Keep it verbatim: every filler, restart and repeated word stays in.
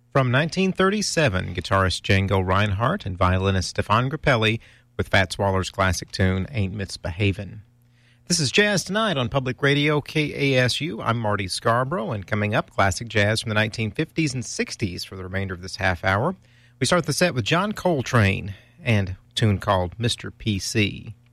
From nineteen thirty-seven, guitarist Django Reinhardt and violinist Stefan Grappelli with Fats Waller's classic tune, Ain't Misbehavin'. This is Jazz Tonight on Public Radio K A S U. I'm Marty Scarborough, and coming up, classic jazz from the nineteen fifties and sixties for the remainder of this half hour. We start the set with John Coltrane and a tune called Mister P C.